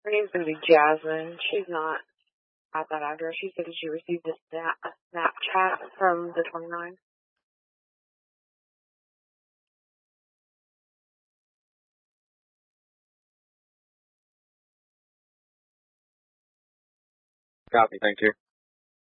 Her name's going to be Jasmine. She's not at that address. She said that she received a Snapchat from the 29. Copy, thank you.